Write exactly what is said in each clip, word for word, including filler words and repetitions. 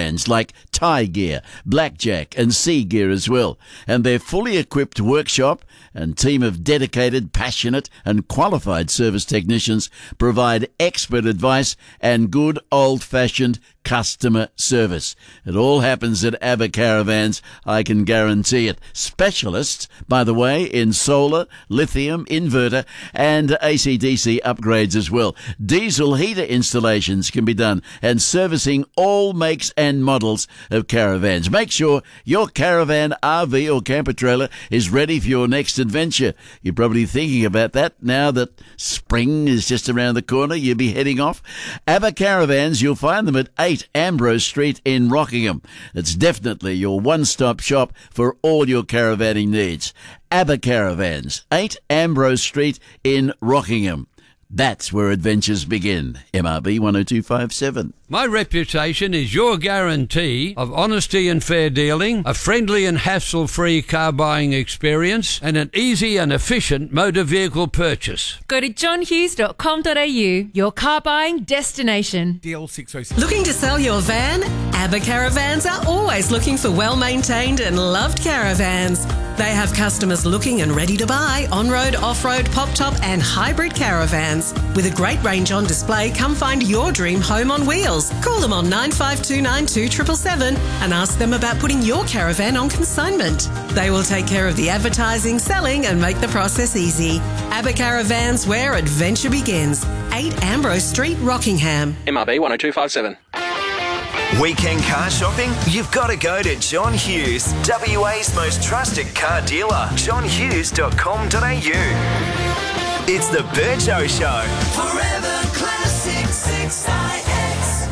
brands like Thai Gear, Blackjack and Sea Gear as well. And their fully equipped workshop and team of dedicated, passionate and qualified service technicians provide expert advice and good old-fashioned customer service. It all happens at ABBA Caravans, I can guarantee it. Specialists, by the way, in solar, lithium, inverter and A C D C upgrades as well. Diesel heater installations can be done and servicing all makes and models of caravans. Make sure your caravan, R V or camper trailer is ready for your next adventure. You're probably thinking about that now that spring is just around the corner. You'll be heading off. ABBA Caravans, you'll find them at eight Ambrose Street in Rockingham. It's definitely your one-stop shop for all your caravanning needs. ABBA Caravans, eight Ambrose Street in Rockingham. That's where adventures begin. M R B one oh two five seven. My reputation is your guarantee of honesty and fair dealing, a friendly and hassle-free car buying experience, and an easy and efficient motor vehicle purchase. Go to john hughes dot com dot a u, your car buying destination. D L six oh six. Looking to sell your van? ABBA Caravans are always looking for well-maintained and loved caravans. They have customers looking and ready to buy on-road, off-road, pop-top and hybrid caravans. With a great range on display, come find your dream home on wheels. Call them on nine five two nine two seven seven seven and ask them about putting your caravan on consignment. They will take care of the advertising, selling and make the process easy. ABBA Caravans, where adventure begins. eight Ambrose Street, Rockingham. M R B one oh two five seven. Weekend car shopping? You've got to go to John Hughes, W A's most trusted car dealer. john hughes dot com dot a u. It's the Burjo Show. Forever Classic six I X.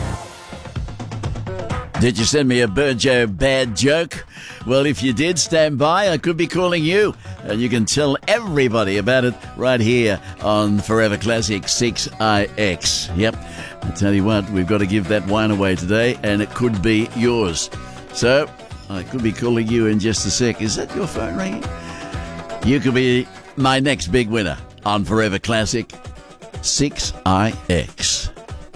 Did you send me a Burjo bad joke? Well, if you did, stand by. I could be calling you. And you can tell everybody about it right here on Forever Classic six I X. Yep. I tell you what, we've got to give that wine away today, and it could be yours. So, I could be calling you in just a sec. Is that your phone ringing? You could be my next big winner on Forever Classic six I X.